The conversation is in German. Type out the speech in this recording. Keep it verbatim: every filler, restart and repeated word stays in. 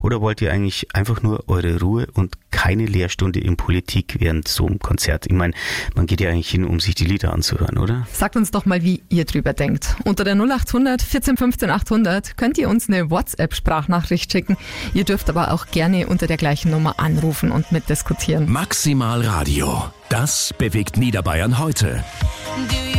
Oder wollt ihr eigentlich einfach nur eure Ruhe und keine Lehrstunde in Politik während so einem Konzert? Ich meine, man geht ja eigentlich hin, um sich die Lieder anzuhören, oder? Sagt uns doch mal, wie ihr drüber denkt. Unter der null acht hundert vierzehn fünfzehn achthundert könnt ihr uns eine WhatsApp-Sprachnachricht schicken. Ihr dürft aber auch gerne unter der gleichen Nummer anrufen und mitdiskutieren. Maximal Radio. Das bewegt Niederbayern heute.